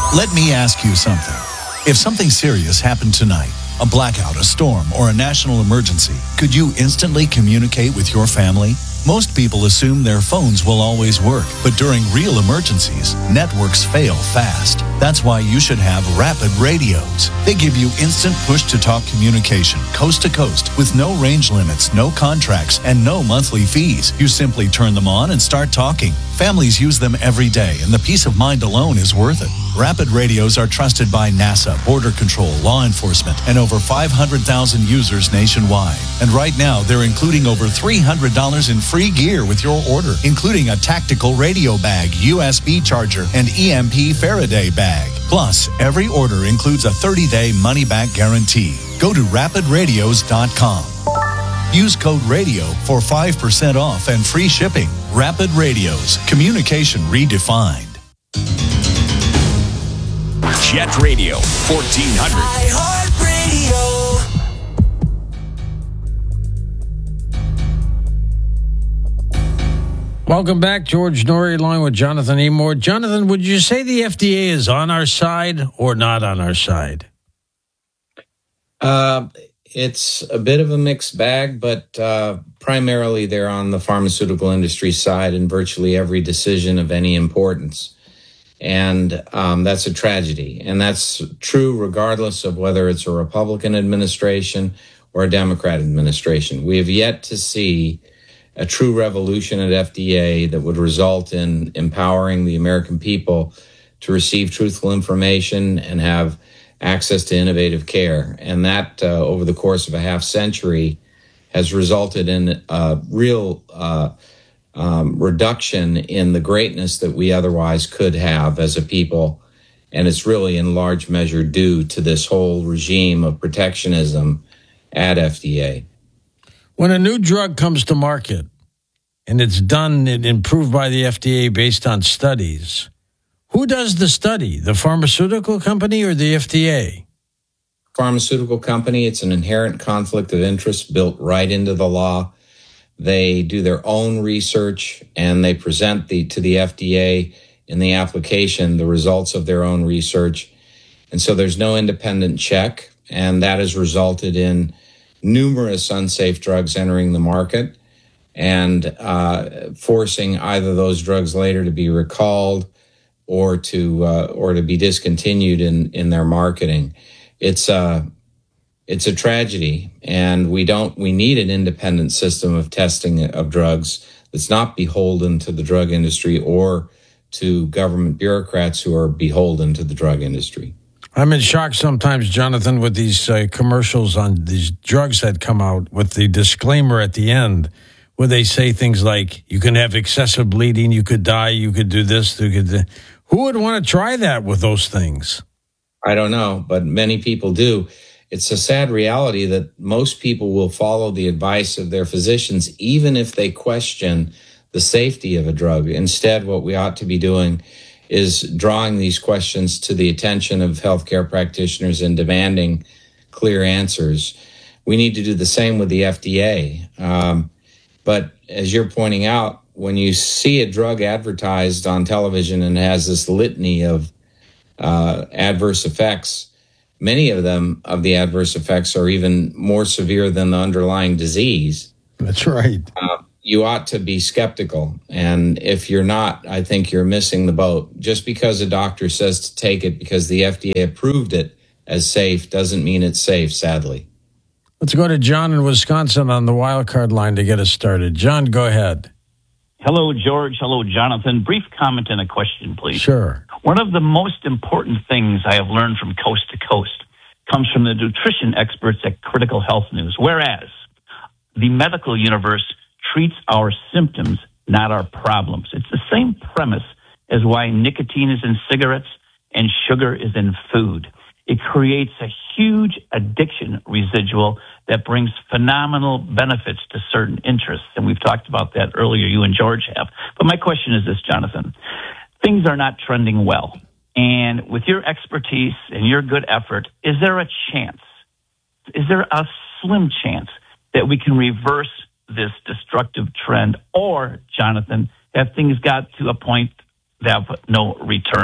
Let me ask you something. If something serious happened tonight, a blackout, a storm, or a national emergency, could you instantly communicate with your family? Most people assume their phones will always work, but during real emergencies, networks fail fast. That's why you should have Rapid Radios. They give you instant push-to-talk communication, coast to coast, with no range limits, no contracts, and no monthly fees. You simply turn them on and start talking. Families use them every day, and the peace of mind alone is worth it. Rapid Radios are trusted by NASA, Border Control, law enforcement, and over 500,000 users nationwide. And right now, they're including over $300 in free gear with your order, including a tactical radio bag, USB charger, and EMP Faraday bag. Plus, every order includes a 30-day money-back guarantee. Go to rapidradios.com. Use code RADIO for 5% off and free shipping. Rapid Radios. Communication redefined. Jet Radio 1400. Welcome back. George Noory along with Jonathan Emord. Jonathan, would you say the FDA is on our side or not on our side? It's a bit of a mixed bag, but primarily they're on the pharmaceutical industry side in virtually every decision of any importance. And that's a tragedy. And that's true regardless of whether it's a Republican administration or a Democrat administration. We have yet to see a true revolution at FDA that would result in empowering the American people to receive truthful information and have access to innovative care. And that, over the course of a half century, has resulted in a real reduction in the greatness that we otherwise could have as a people. And it's really in large measure due to this whole regime of protectionism at FDA. When a new drug comes to market and it's done and improved by the FDA based on studies, who does the study? The pharmaceutical company or the FDA? Pharmaceutical company. It's an inherent conflict of interest built right into the law. They do their own research and they present to the FDA in the application the results of their own research. And so there's no independent check, and that has resulted in numerous unsafe drugs entering the market and forcing either those drugs later to be recalled or to be discontinued in their marketing. It's a tragedy, and we need an independent system of testing of drugs that's not beholden to the drug industry or to government bureaucrats who are beholden to the drug industry. I'm in shock sometimes, Jonathan, with these commercials on these drugs that come out with the disclaimer at the end where they say things like, you can have excessive bleeding, you could die, you could do this, you could. Who would want to try that with those things? I don't know, but many people do. It's a sad reality that most people will follow the advice of their physicians, even if they question the safety of a drug. Instead, what we ought to be doing is drawing these questions to the attention of healthcare practitioners and demanding clear answers. We need to do the same with the FDA. But as you're pointing out, when you see a drug advertised on television and has this litany of adverse effects, many of the adverse effects are even more severe than the underlying disease. That's right. You ought to be skeptical. And if you're not, I think you're missing the boat. Just because a doctor says to take it because the FDA approved it as safe doesn't mean it's safe, sadly. Let's go to John in Wisconsin on the wild card line to get us started. John, go ahead. Hello, George. Hello, Jonathan. Brief comment and a question, please. Sure. One of the most important things I have learned from Coast to Coast comes from the nutrition experts at Critical Health News, whereas the medical universe treats our symptoms, not our problems. It's the same premise as why nicotine is in cigarettes and sugar is in food. It creates a huge addiction residual that brings phenomenal benefits to certain interests. And we've talked about that earlier, you and George have. But my question is this, Jonathan. Things are not trending well. And with your expertise and your good effort, is there a chance, is there a slim chance that we can reverse this destructive trend? Or, Jonathan, have things got to a point that have no return?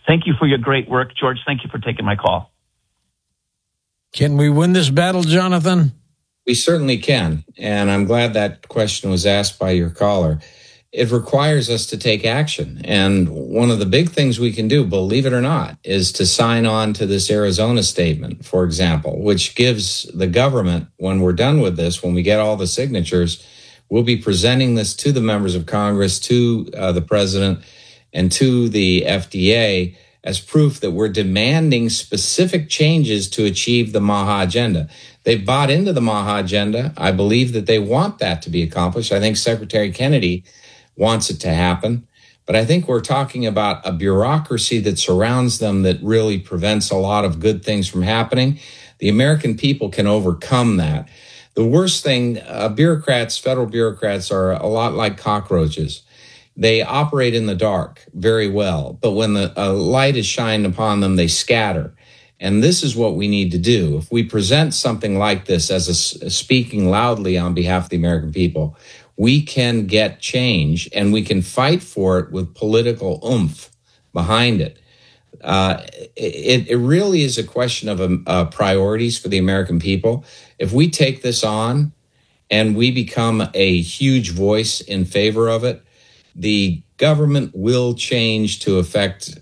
Thank you for your great work, George. Thank you for taking my call. Can we win this battle, Jonathan? We certainly can. And I'm glad that question was asked by your caller. It requires us to take action. And one of the big things we can do, believe it or not, is to sign on to this Arizona statement, for example, which gives the government, when we're done with this, when we get all the signatures, we'll be presenting this to the members of Congress, to the president, and to the FDA as proof that we're demanding specific changes to achieve the MAHA agenda. They've bought into the MAHA agenda. I believe that they want that to be accomplished. I think Secretary Kennedy wants it to happen. But I think we're talking about a bureaucracy that surrounds them that really prevents a lot of good things from happening. The American people can overcome that. The worst thing, bureaucrats, federal bureaucrats, are a lot like cockroaches. They operate in the dark very well, but when the light is shined upon them, they scatter. And this is what we need to do. If we present something like this as speaking loudly on behalf of the American people, we can get change, and we can fight for it with political oomph behind it. It really is a question of priorities for the American people. If we take this on and we become a huge voice in favor of it, the government will change to affect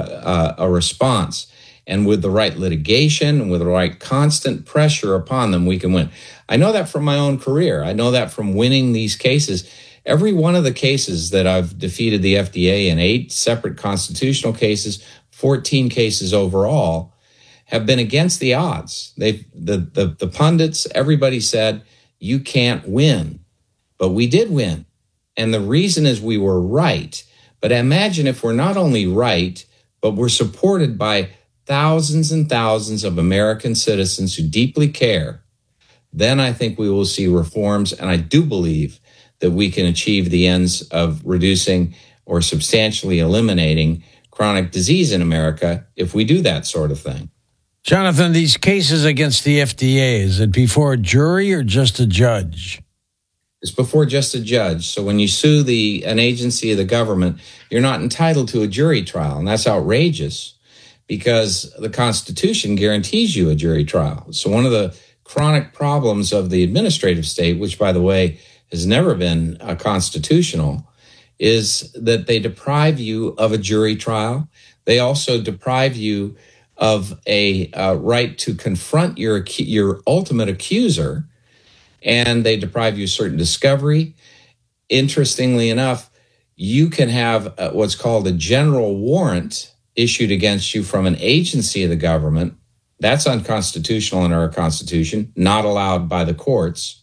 a response. And with the right litigation and with the right constant pressure upon them, we can win. I know that from my own career. I know that from winning these cases. Every one of the cases that I've defeated the FDA in 8 separate constitutional cases, 14 cases overall, have been against the odds. The pundits, everybody said, you can't win. But we did win. And the reason is we were right. But imagine if we're not only right, but we're supported by thousands and thousands of American citizens who deeply care, then I think we will see reforms. And I do believe that we can achieve the ends of reducing or substantially eliminating chronic disease in America if we do that sort of thing. Jonathan, these cases against the FDA, is it before a jury or just a judge? It's before just a judge. So when you sue an agency of the government, you're not entitled to a jury trial. And that's outrageous because the Constitution guarantees you a jury trial. So one of the chronic problems of the administrative state, which, by the way, has never been constitutional, is that they deprive you of a jury trial. They also deprive you of a right to confront your ultimate accuser, and they deprive you of certain discovery. Interestingly enough, you can have what's called a general warrant issued against you from an agency of the government. That's unconstitutional under our Constitution, not allowed by the courts.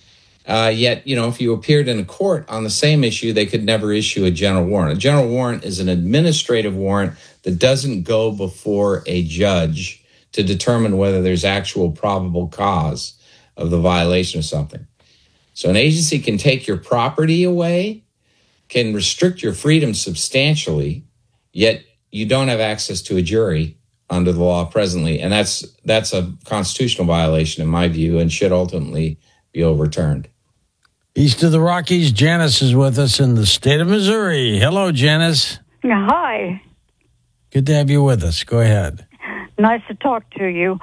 Yet, if you appeared in a court on the same issue, they could never issue a general warrant. A general warrant is an administrative warrant that doesn't go before a judge to determine whether there's actual probable cause of the violation of something. So an agency can take your property away, can restrict your freedom substantially, yet you don't have access to a jury under the law presently. And that's a constitutional violation in my view and should ultimately be overturned. East of the Rockies, Janice is with us in the state of Missouri. Hello, Janice. Hi. Good to have you with us. Go ahead. Nice to talk to you.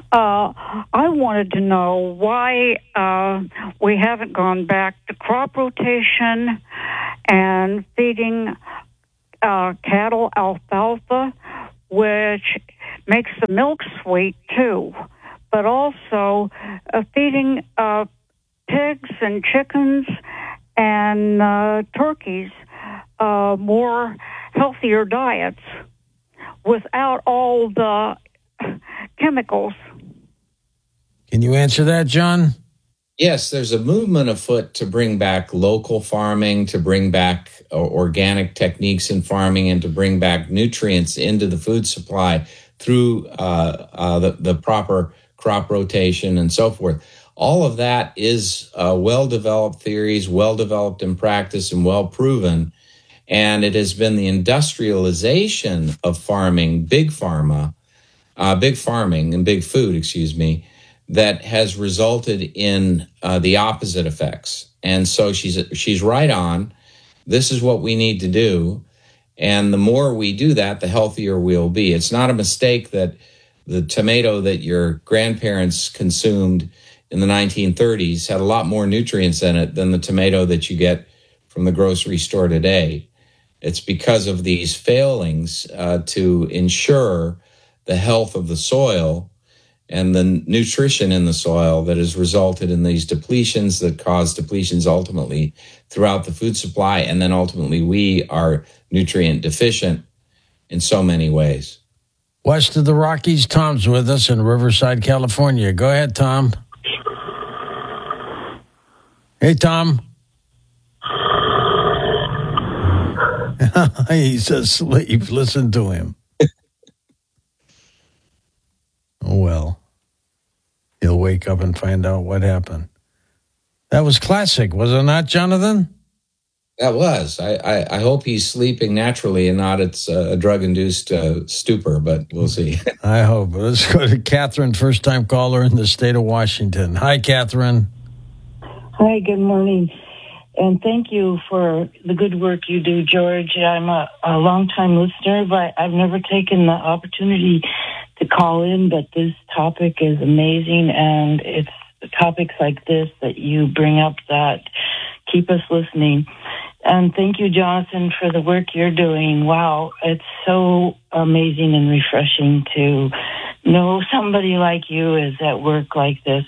I wanted to know why we haven't gone back to crop rotation and feeding cattle alfalfa, which makes the milk sweet too, but also feeding pigs and chickens and turkeys more healthier diets without all the chemicals. Can you answer that, John? Yes, there's a movement afoot to bring back local farming, to bring back organic techniques in farming, and to bring back nutrients into the food supply through the proper crop rotation and so forth. All of that is well-developed theories, well-developed in practice, and well-proven. And it has been the industrialization of farming, big farming and big food, that has resulted in the opposite effects. And so she's right on. This is what we need to do. And the more we do that, the healthier we'll be. It's not a mistake that the tomato that your grandparents consumed in the 1930s had a lot more nutrients in it than the tomato that you get from the grocery store today. It's because of these failings to ensure the health of the soil and the nutrition in the soil that has resulted in these depletions that cause depletions ultimately throughout the food supply. And then ultimately we are nutrient deficient in so many ways. West of the Rockies, Tom's with us in Riverside, California. Go ahead, Tom. Hey, Tom. He's asleep. Listen to him. Oh, well. He'll wake up and find out what happened. That was classic, was it not, Jonathan? That was. I hope he's sleeping naturally and not it's a drug-induced stupor, but we'll see. I hope. Let's go to Catherine, first-time caller in the state of Washington. Hi, Catherine. Hi, good morning. And thank you for the good work you do, George. I'm a long-time listener, but I've never taken the opportunity to call in, but this topic is amazing, and it's topics like this that you bring up that keep us listening. And thank you, Jonathan, for the work you're doing. Wow, it's so amazing and refreshing to know somebody like you is at work like this.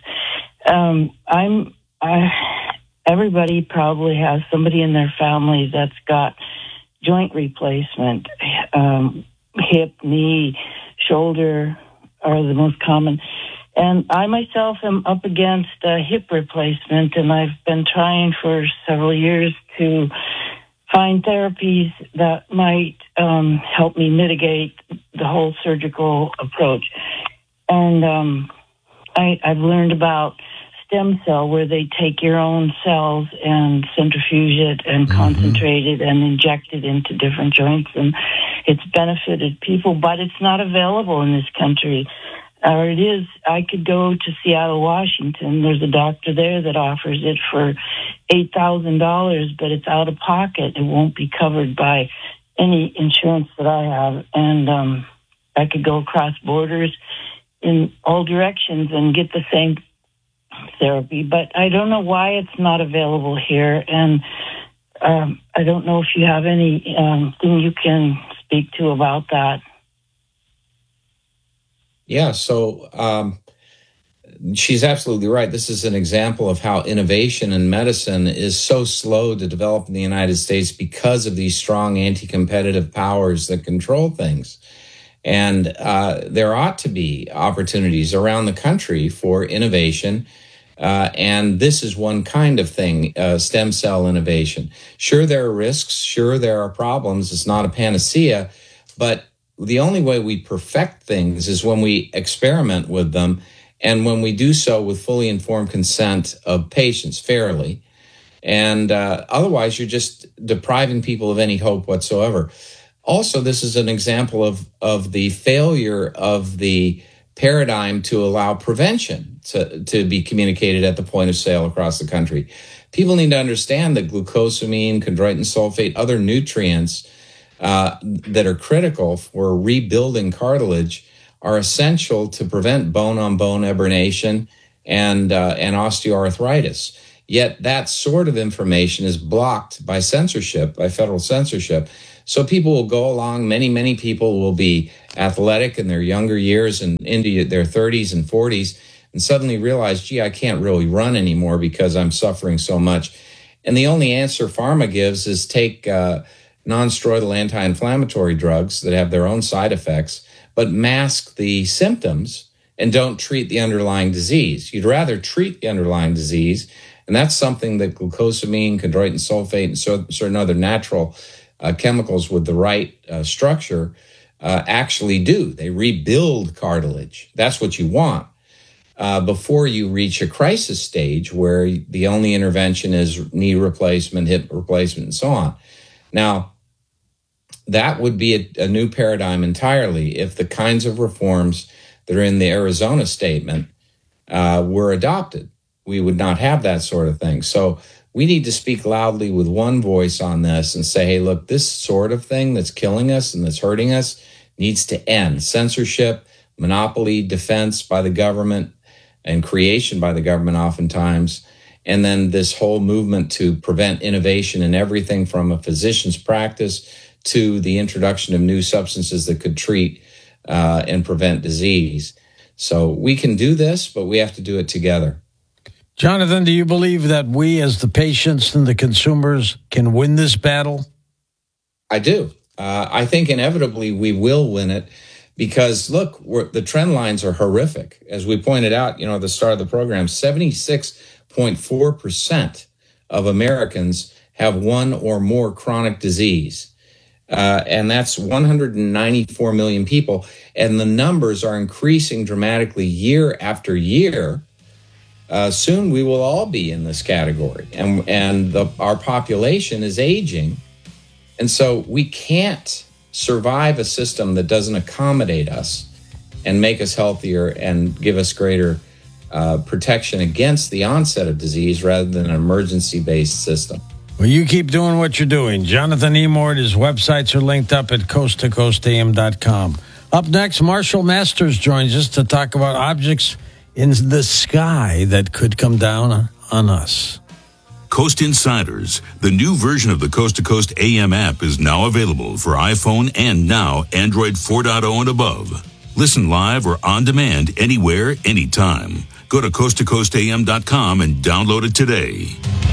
Everybody probably has somebody in their family that's got joint replacement, hip, knee, shoulder are the most common. And I myself am up against a hip replacement, and I've been trying for several years to find therapies that might help me mitigate the whole surgical approach. And I've learned about stem cell, where they take your own cells and centrifuge it and concentrate it and inject it into different joints. And it's benefited people, but it's not available in this country. Or it is. I could go to Seattle, Washington. There's a doctor there that offers it for $8,000, but it's out of pocket. It won't be covered by any insurance that I have. And I could go across borders in all directions and get the same therapy, but I don't know why it's not available here. And I don't know if you have any thing you can speak to about that. Yeah, so she's absolutely right. This is an example of how innovation in medicine is so slow to develop in the United States because of these strong anti-competitive powers that control things. And there ought to be opportunities around the country for innovation. And this is one kind of thing, stem cell innovation. Sure, there are risks. Sure, there are problems. It's not a panacea. But the only way we perfect things is when we experiment with them and when we do so with fully informed consent of patients fairly. And otherwise, you're just depriving people of any hope whatsoever. Also, this is an example of the failure of the paradigm to allow prevention to be communicated at the point of sale across the country. People need to understand that glucosamine, chondroitin sulfate, other nutrients that are critical for rebuilding cartilage are essential to prevent bone-on-bone eburnation and osteoarthritis. Yet that sort of information is blocked by censorship, by federal censorship. So people will go along, many people will be athletic in their younger years and into their 30s and 40s and suddenly realize, gee, I can't really run anymore because I'm suffering so much. And the only answer pharma gives is take non-steroidal anti-inflammatory drugs that have their own side effects, but mask the symptoms and don't treat the underlying disease. You'd rather treat the underlying disease, and that's something that glucosamine, chondroitin sulfate, and certain other natural chemicals with the right structure actually do. They rebuild cartilage. That's what you want before you reach a crisis stage where the only intervention is knee replacement, hip replacement, and so on. Now, that would be a new paradigm entirely if the kinds of reforms that are in the Arizona statement were adopted. We would not have that sort of thing. So we need to speak loudly with one voice on this and say, hey, look, this sort of thing that's killing us and that's hurting us needs to end. Censorship, monopoly, defense by the government, and creation by the government oftentimes. And then this whole movement to prevent innovation in everything from a physician's practice to the introduction of new substances that could treat and prevent disease. So we can do this, but we have to do it together. Jonathan, do you believe that we as the patients and the consumers can win this battle? I do. I think inevitably we will win it because, look, the trend lines are horrific. As we pointed out, at the start of the program, 76.4% of Americans have one or more chronic disease. And that's 194 million people. And the numbers are increasing dramatically year after year. Soon we will all be in this category. And our population is aging. And so we can't survive a system that doesn't accommodate us and make us healthier and give us greater protection against the onset of disease rather than an emergency-based system. Well, you keep doing what you're doing. Jonathan Emord, his websites are linked up at coasttocoastam.com. Up next, Marshall Masters joins us to talk about objects in the sky that could come down on us. Coast Insiders, the new version of the Coast to Coast AM app, is now available for iPhone and now Android 4.0 and above. Listen live or on demand anywhere, anytime. Go to coasttocoastam.com and download it today.